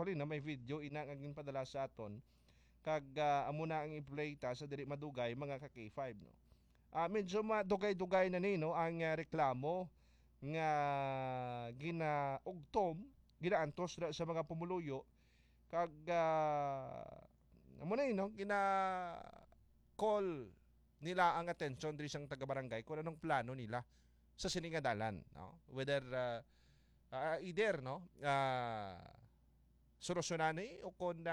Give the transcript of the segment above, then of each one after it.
actually na may video ina nga ginpadala sa aton kag amo na ang i-play ta sa dili madugay mga ka K5 no. Medyo madugay-dugay na ni no ang reklamo nga ginaantos na sa mga pumuluyo kag amo na no gina call nila ang attention diri sang taga-barangay kung anong plano nila sa siningadalan no, whether either no solusyonan o kung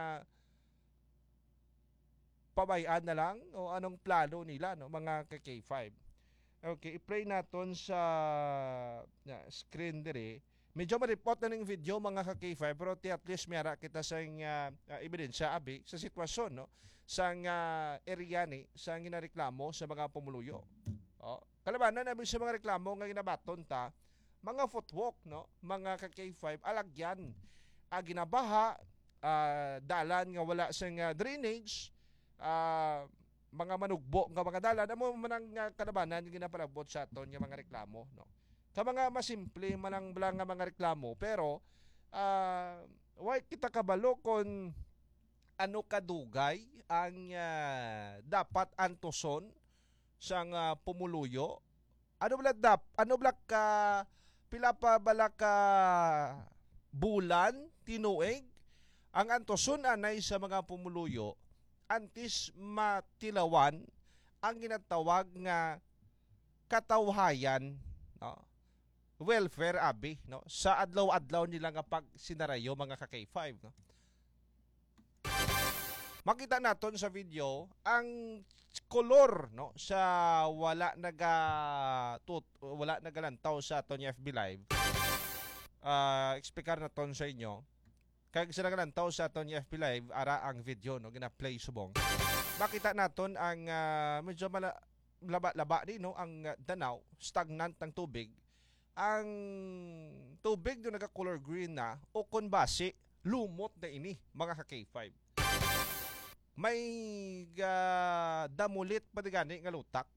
pabayaan na lang o anong plano nila no mga K5. Okay, i-play naton sa screen dire. Medyo ma-report na ng video mga ka-K5 pero at least mayara kita sa ebidensya abi sa sitwasyon no sa area ni sa ginareklamo sa mga pumuluyo. Kalabanan namin sa mga reklamo nga ginabaton ta mga footwalk no mga ka-K5 alagyan ginabaha dalan nga wala sang drainage mga manugbo nga mga dalan amo man ang kalabanan nga ginapalabot sa aton nga mga reklamo no. Ka mga masimple manang blang nga mga reklamo pero why kita kabalo kon ano kadugay ang dapat antuson sang pumuluyo. Ano blak ka pila pa bala ka bulan tinuig ang antuson anay sa mga pumuluyo antis matilawan ang ginatawag nga katawhayan no, welfare abi no sa adlaw-adlaw nila nga pag sinarayo mga ka-K5 no. Makita naton sa video ang kolor no sa wala nagalantaw sa aton FB Live. Explicar naton sa inyo kag sila nagalantaw sa aton FB Live ara ang video no gina-play subong. Makita naton ang medyo laba din no ang danaw, stagnant ang tubig. Ang tubig do naga-color green na o kon base lumot na ini mga ka-K5. May damulit pa gani nga lutak.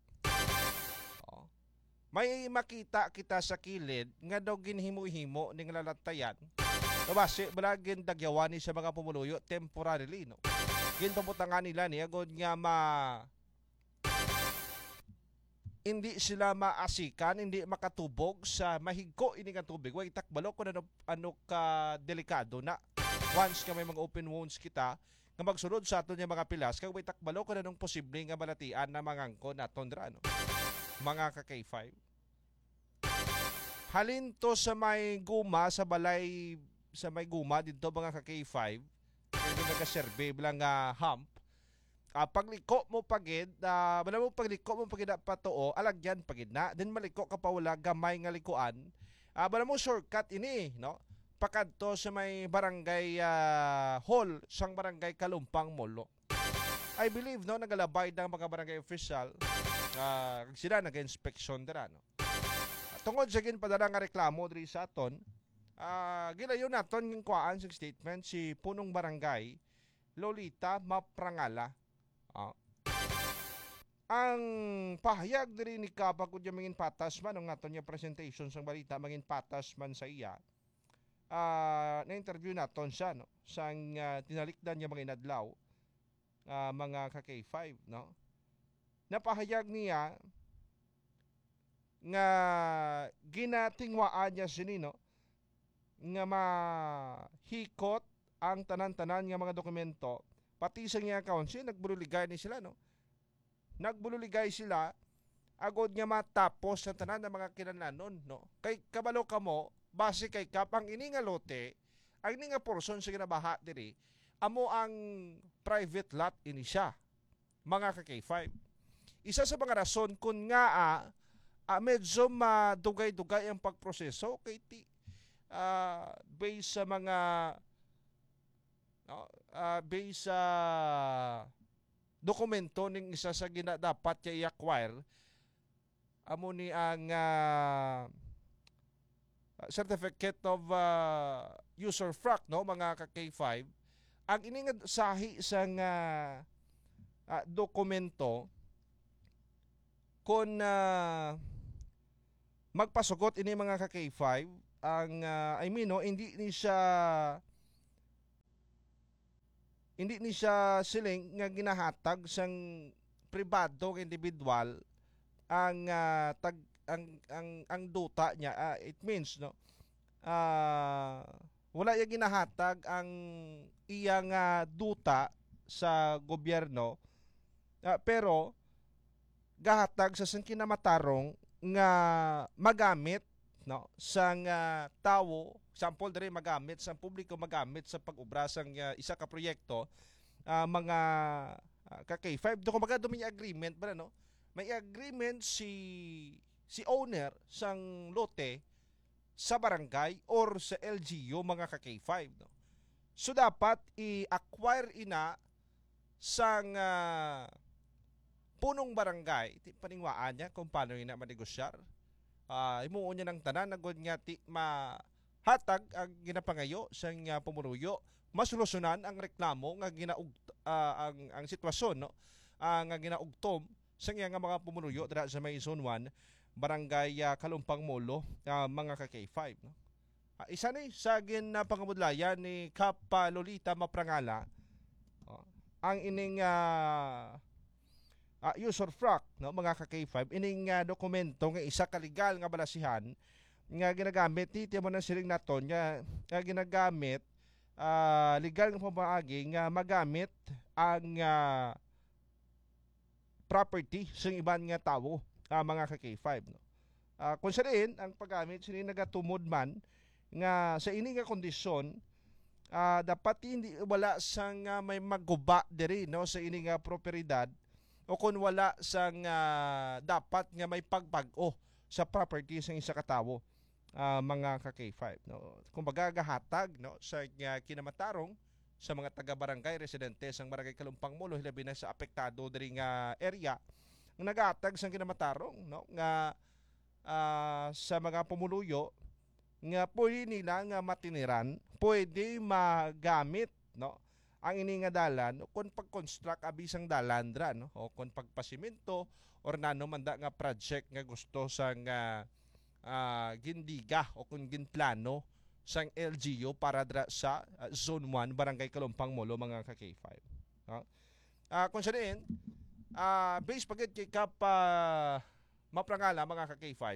May makita kita sa kilid nga daw ginhimo-himo ning lalatayan. Base balagin dagyawan ni sa mga pumuluyo temporarily no. Ginpabutangan nila ni agod nga hindi sila maasikan, hindi makatubog sa mahigko ini nga tubig. Way takbalo kun ano ka delikado na. Once ka may mga open wounds kita nga magsunod sa aton nga mga pilas kag way takbalo kun anong posible nga balatian na mangangkon naton dra no. Mga ka-K5. Halin to sa may guma sa balay sa may guma dito mga ka-K5. Kaya nag-survey bilang hump. Pagliko mo pagid, bala mo pagliko mo pagid patuo, alagyan pagid na. Then maliko ka pa wala gamay nga likuan. Bala mo shortcut ini, no? Pakadto sa may barangay hall, sang barangay Kalumpang Molo. I believe no nagalabay ng mga barangay official. Sila nag-inspection dira no. Tungod sa ginpadala nga reklamo diri sa aton, gilayon naton ng kuan sa statement si punong barangay Lolita Maprangala. Ang pahayag diri ni Kapa kung mangin patas man ang aton nga presentation sang balita mangin patas man sa iya. Na-interview naton siya no sang tinalikdan niya mga inadlaw mga ka-K5 no. Napahayag niya nga ginatingwaan niya sinino nga mahikot ang tanan-tanan nga mga dokumento pati sa nga council nagburuligay ni sila no. Nagburuligay sila agod nga matapos ang tanan ng mga kinahanglanon no. Kay kabalo kamo base kay kapang ini nga lote ang ini nga portion sa ginabaha diri amo ang private lot ini siya mga ka-K5. Isa sa mga rason kung nga medyo madugay-dugay ang pagproseso kay based sa mga based sa dokumento ning isa sa dapat kay i-acquire amo ni ang certificate of user frac no mga ka-K5 ang ining sahi sa dokumento kung magpasugot ini mga ka-K5 ang I mean no hindi ni siya hindi ni siya siling nga ginahatag sang pribado nga individual ang tag ang duta niya. It means no, ah, wala yung ginahatag ang iyang duta sa gobyerno, pero gahatag sa sang kinamatarong nga magamit no sang tawo, sample diri magamit sa publiko, magamit sa pag-ubra sang isa ka proyekto, mga ka K5 do kumbaga may agreement ba no, may agreement si owner sang lote sa barangay or sa LGU mga ka K5 no. So dapat i-acquire ina sang punong barangay, ti paningwaan niya kung paano ina manegosyar. Imuon niya ng tanan nagod nga ti mahatag ang ginapangayo sang pumuruyo, masolusyonan ang reklamo nga ang sitwasyon no, nga ginaugtom sa nga mga pumuruyo dira sa may Zone 1 barangay Kalumpang Molo, mga ka K5 no. Isa ni sa ginapangabudlayan ni Kap Lolita Maprangala, ang ining user frac no mga ka K5, ining dokumento nga isa ka legal nga balasihan nga ginagamit ti mo ng siling naton nga ginagamit legal nga pamaagi nga magamit ang property sa iban nga tawo, mga ka K5 no. Kung sa rin ang paggamit sini nagatumod man nga sa ini nga kondisyon, dapat hindi wala sang may magguba diri no sa ini nga propiedad, o kung wala sang dapat nga may pagbag-o sa property sa isa ka tawo, mga ka K5 no. Kumbaga gahatag no sa kinamatarong sa mga taga-barangay residente sang barangay Kalumpang Molo, hilabi na sa apektado diri nga area, ang nagahatag sang kinamatarong no nga sa mga pumuluyo nga pwede nila nga matiniran, pwede magamit no ang ini nga dalan kung pag-construct abisang dalan dra no, o kung pagpasimento or nano manda nga project nga gusto sang gindiga o kung ginplano sang LGU para dra sa Zone 1 barangay Kalumpang Molo, mga ka K5 no. Kung sa din based pagit kay Kap Maprangala, mga ka K5,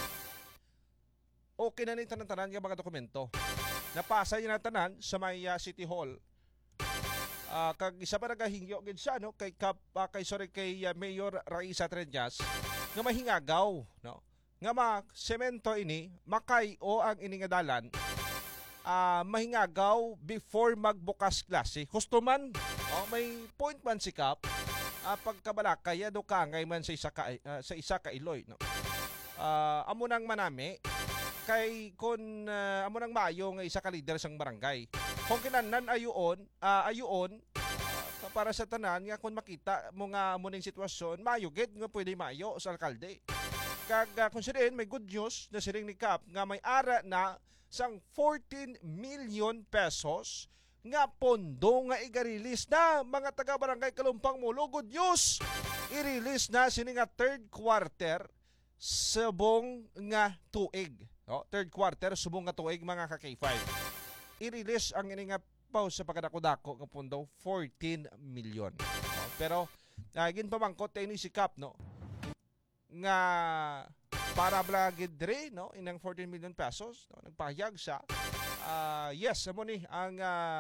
okay na ni tanan-tanan nga mga dokumento. Napasa niya na tanan sa may City Hall. Kag isa pa nagahingyo gid siya no kay kay Mayor Raisa Trenyas nga mahingagaw no nga semento ini makay-o ang ini nga dalan, mahingagaw before magbukas klase. Gusto man may point man si Kap, pagkabalakay do kangay man sa isa ka iloy no. Amo nang manami kay kun amo nang maayo nga isa ka leader sang barangay. Kung kinahanglan ayoon para sa tanan nga kung makita mo nga mo ning sitwasyon, maayo gid nga pwede maayo sa alkalde. Kag kung sirin may good news na siring ni Kap nga may ara na sang 14 million pesos nga pondo nga i-release na mga taga-barangay Kalumpang Molo. Good news! I-release na sini nga third quarter subong nga tuig. No? Third quarter subong nga tuig, mga ka K5. I-release ang ini nga pause sa pagkadako-dako nga pondo 14 million. No? Pero ginpamangkot ni si Kap no nga para blagid dre no inang 14 million pesos no, nagpahayag siya. Yes, amo ni ang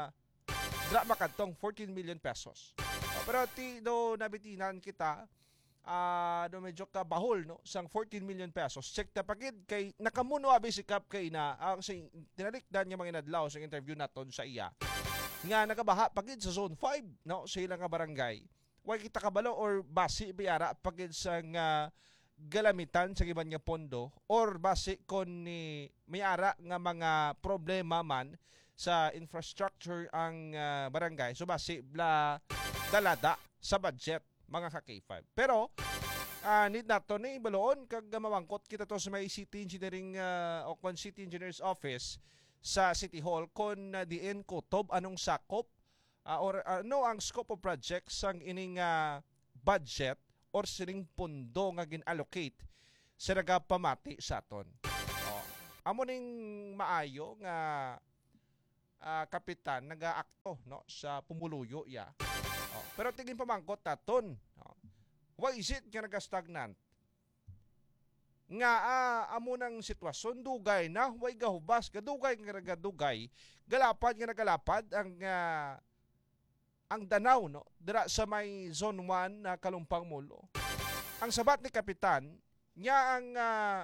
drama kadtong 14 million pesos. Pero do nabitinan kita do medyo ka bahol no sang 14 million pesos. Check ta pagid kay nakamuno abi si Kap kay na tinalikdan niya mga inadlaw sa interview naton sa iya nga nakabaha pagid sa Zone 5 no sa ilang nga barangay. Wa kita kabalo or basi biara pagid sang galamitan sa giban nga pondo or base kon ni may-ara nga mga problema man sa infrastructure ang barangay, so base bla dalada sa budget, mga ka K5. Pero need nato ni baloon kag mamangkot kita to sa may city engineering o kon city engineer's office sa City Hall kon diin kutob anong sakop or no ang scope of project sang ining budget or siring pondo nga gin-allocate sa nagapamati sa aton. Amo ning maayo nga kapitan nagaakto no sa pumuluyo ya. Pero tingin pamangkot taton. Why is it nga nagastagnant? Nga amo ng sitwasyon dugay na way gahubas gadugay nga gadugay galapad nga nagalapad ang Danau no dira sa may zone 1 na Kalumpang Molo. Ang sabat ni kapitan nya ang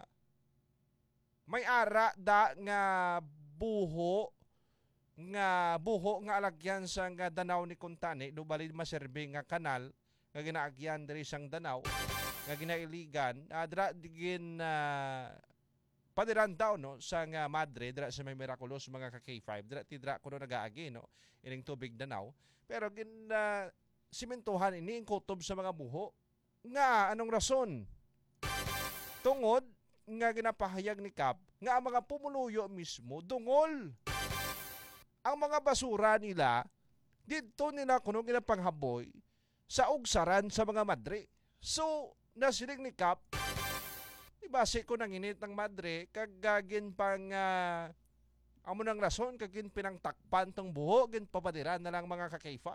may ara da nga buho nga alagyan sa nga Danau ni Kuntani do bali maserbe nga kanal nga ginaagyan diri sang Danau nga ginailigan dira digin padiran daw no sa nga Madre dira sa may Miraculous mga ka K5 dira kuno nagaagi no ining tubig Danau pero simentohan ini kutob sa mga buho nga anong rason tungod nga ginapahayag ni Kap nga ang mga pumuluyo mismo dungol ang mga basura nila dito nila kuno ginapanghaboy sa ugsaran sa mga Madre. So nasiling ni Kap, ibase ko nang init ng Madre, kagagin pang amo ng rason, kagin pinangtakpan tong buho, gin papadiran na lang mga ka-K5.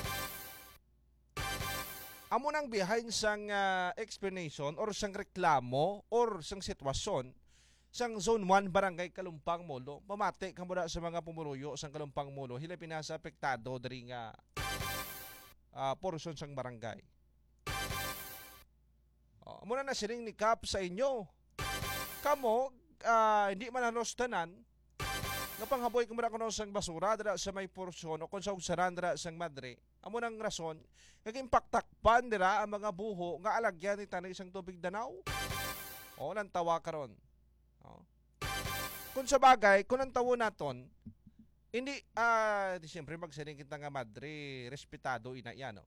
Amo nang behind sang explanation or sang reklamo or sang sitwasyon sang Zone 1 Barangay Kalumpang Molo, pamati ka muna sa mga pumuluyo sang Kalumpang Molo, hila pinasa apektado dari nga portion sang barangay. Muna na siring ni Kap sa inyo. Kamo, hindi man tanan nga panghaboy ko muna kuno sang basura dira sa may porsyon o kung sa ugsaran dira sang Madre. Amo nang rason, kaging paktakpan dira ang mga buho nga alagyan ni tanay isang tubig Danau. Nang tawa karon. Kung sa bagay, kung ang tawo naton, hindi, siyempre magsiring kita nga Madre, respetado ina yan, no?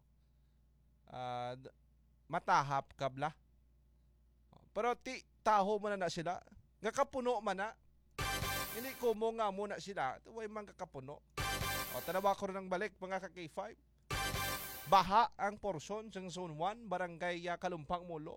Matahap kabla. Pero taho man na sila. Nga kapuno man na. Hindi ko mo nga muna sila. Huwag man kakapuno. Tanawa ko rin ng balik mga ka-K5. Baha ang portion sa Zone 1, Barangay Kalumpang Molo.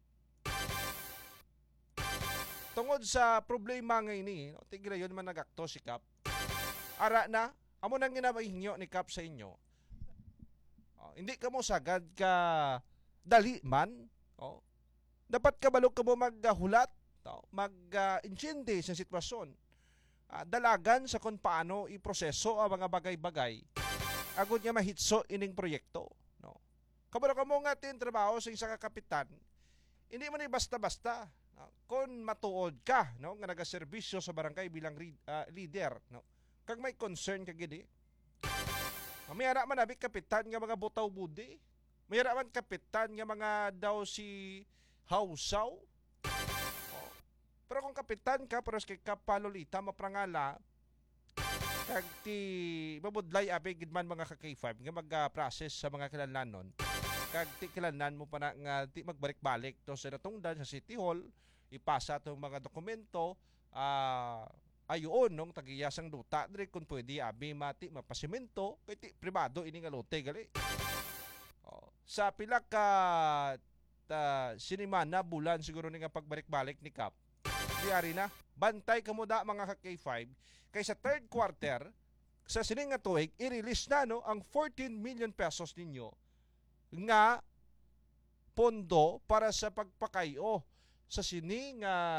Tungod sa problema ngayon, tigre yun man nagakto si Kap. Ara na, amo nang ginabahinyo ni Kap sa inyo. Hindi ka mo sagad ka dali man. Dapat kabalog ka mo maghulat, mag-intindi sa sitwasyon. Dalagan sa kung paano iproseso ang mga bagay-bagay. Agad niya mahitso ining proyekto. Kabalog ka mo nga trabaho sa isang kapitan, hindi man basta-basta. Kung matuod ka, nga nagaserbisyo sa barangay bilang leader, kag may concern ka gini. Mayara man abi kapitan nga mga butaw budi. Mayara man kapitan nga mga daw si hausaw. Pero kung kapitan ka, pero kay kapalolita, maprangala, kag ti babudlay abi gidman mga ka-K5 nga mag-process sa mga kilanlanon. Kag ti kilanlan mo pa na nga ti magbalik-balik to sa natungdan sa City Hall, ipasa tong mga dokumento, ayoon nung tagiyasang duta dire kung pwede abi mati mapasimento kay ti pribado ini nga lote gali. Sa pila ka sinimana bulan siguro ni nga pagbalik-balik ni Kap. Diyari na, bantay kamo da mga ka-K5 kay sa third quarter sa sining nga tuig i-release na ang 14 million pesos ninyo nga pondo para sa pagpakayo sa sining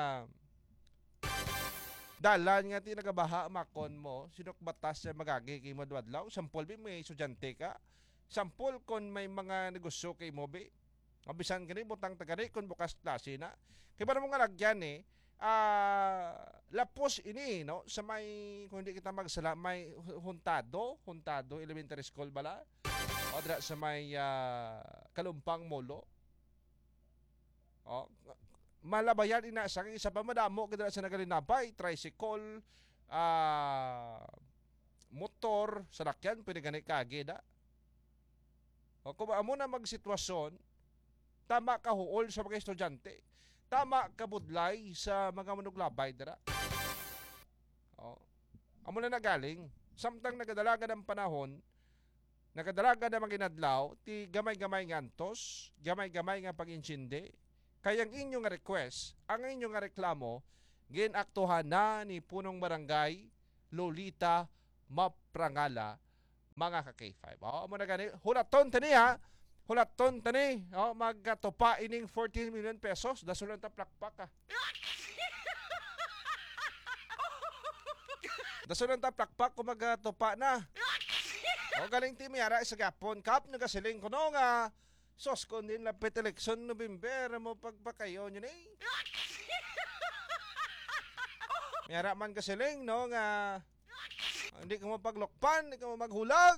dalan nga tinagabaha makon mo sinok batas sa magagi kay madwadlaw sampol bi may estudyante ka sampol kon may mga negosyo kay mo bi abisan gani butang tagari kon bukas klase na kay para mo nga lagyan lapos ini no sa may kung hindi kita magsala may huntado elementary school bala o dra sa may Kalumpang Molo malabayan ina sa isa pa madamo kada sa nagalinabay tricycle motor salakyan pwede gani kage da kung amo na magsitwasyon tama ka huol sa mga estudyante tama ka budlay sa mga manuglabay dira amo na nagaling samtang nagadalaga ng panahon nagadalaga na maginadlaw ti gamay-gamay ngantos gamay-gamay nga pag-insindi kaya ang inyong request, ang inyong reklamo, ginaktuhan na ni punong barangay Lolita maprangala mga ka-K5. Mo na gani hulaton tani ha. Hulaton tani magtupa ining 14 million pesos dasulan ta plakpak ka. Dasulan ta plakpak kung magtupa na. Galing ti miyara sa gapon kap nagasiling ko no nga sos ko din lapit eleksyon November mo pagpakayo nyo ni. Miyara man kasiling no nga hindi ka mo paglokpan, hindi ka mo maghulag.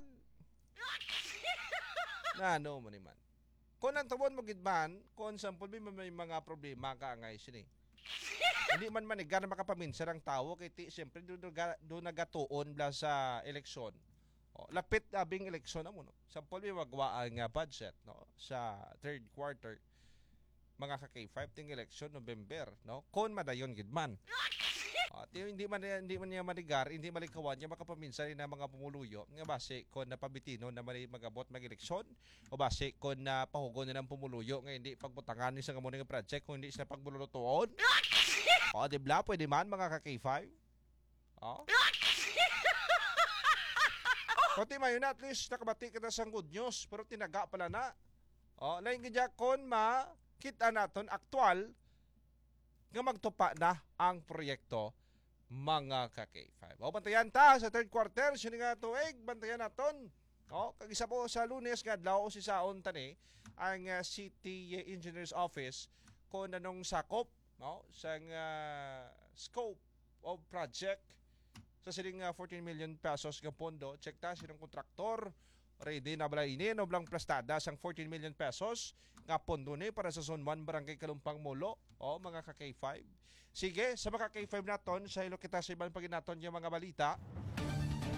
Na ano mo ni man. Kung ang tawon mo gidman, kung sampol may mga problema ka ngay sini. Hindi man manigar na makapaminsan ang tao kay ti siyempre do nagatuon bla sa eleksyon. Lapit abing eleksyon na mo no. Sampol may magwaan nga budget no sa third quarter mga ka-K5 ting eleksyon November no. Kung madayon gidman. Hindi man niya manigar, hindi malikawan niya makapaminsan na mga pumuluyo nga base kon napabitino na mali magabot mag-eleksyon o base kon na pahugon na ng pumuluyo nga hindi pagbutangan ni sa nga project kung hindi sila pagbululutuon. Di bla pwede man mga ka-K5. Kunti mayon at least nakabati kita sa good news pero tinaga pala na. Lain kaya kon makita naton aktual nga magtupa na ang proyekto mga ka-K5. Bantayan ta sa third quarter sini nga tuig bantayan naton. Kag isa po sa Lunes nga adlaw si saon tani ang City Engineers Office kung anong sakop sa scope of project sa siling 14 million pesos nga pondo. Check ta sinong kontraktor ready na balainin o blang plastada sang 14 million pesos nga pondo ni para sa Zone 1 Barangay Kalumpang Molo mga ka-K5. Sige, sa mga K5 naton, sa ilo kita sa ibang paginaton yung mga balita.